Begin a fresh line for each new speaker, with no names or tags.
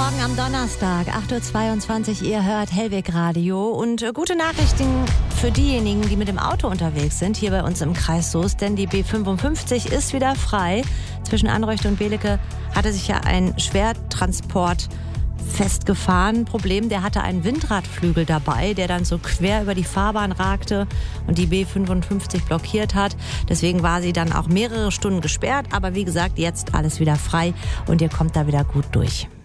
Morgen am Donnerstag, 8.22 Uhr, ihr hört Hellweg Radio und gute Nachrichten für diejenigen, die mit dem Auto unterwegs sind, hier bei uns im Kreis Soest, denn die B55 ist wieder frei. Zwischen Anreuchte und Belecke hatte sich ja ein Schwertransport festgefahren. Problem, der hatte einen Windradflügel dabei, der dann so quer über die Fahrbahn ragte und die B55 blockiert hat. Deswegen war sie dann auch mehrere Stunden gesperrt. Aber wie gesagt, jetzt alles wieder frei und ihr kommt da wieder gut durch.